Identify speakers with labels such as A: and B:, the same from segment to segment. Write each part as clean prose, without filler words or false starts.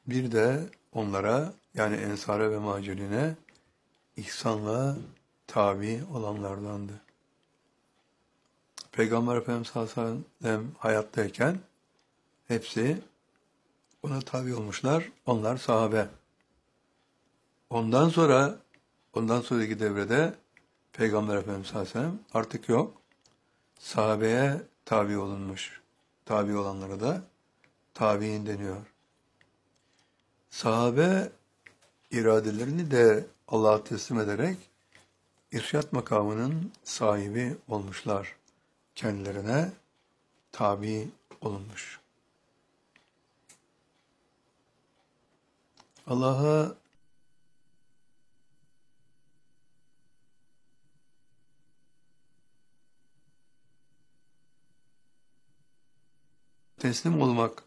A: Bir de onlara yani Ensara ve Muhacirine ihsanla tabi olanlardandı. Peygamber Efendimiz sallallahu aleyhi ve sellem hayattayken hepsi ona tabi olmuşlar. Onlar sahabe. Ondan sonraki devrede Peygamber Efendimiz sallallahu aleyhi ve sellem artık yok. Sahabeye tabi olunmuş. Tabi olanlara da tabi'in deniyor. Sahabe iradelerini de Allah'a teslim ederek irşat makamının sahibi olmuşlar. Kendilerine tabi olunmuş. Allah'a teslim olmak,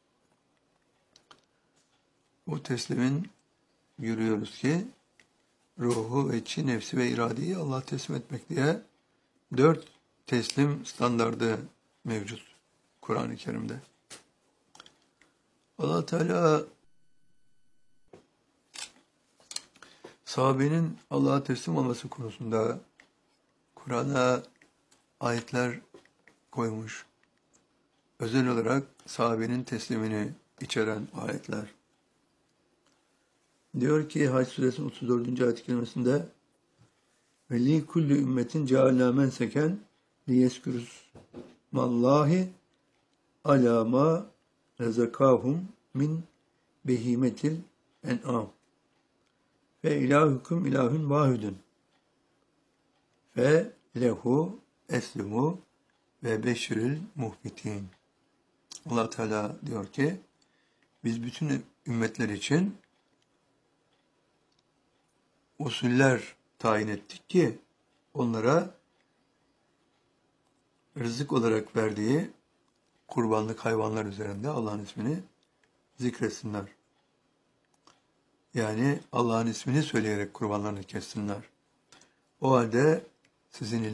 A: bu teslimin görüyoruz ki ruhu, içi, nefsi ve iradeyi Allah'a teslim etmek diye 4 teslim standardı mevcut Kur'an-ı Kerim'de. Allah Teala sahabenin Allah'a teslim olması konusunda Kur'an'a ayetler koymuş. Özel olarak sahabenin teslimini içeren ayetler. Diyor ki Hac Suresi 34. ayet-i kerimesinde ve li kulli ümmetin cealna menseken liyeskürüsmallahi ala ma rezakahum min behimetil en'am ve ilahukum ilahun vahidun ve lehu eslimu ve beşiril muhbitin. Allah Teala diyor ki biz bütün ümmetler için usuller tayin ettik ki onlara rızık olarak verdiği kurbanlık hayvanlar üzerinde Allah'ın ismini zikretsinler. Yani Allah'ın ismini söyleyerek kurbanlarını kessinler. O halde sizin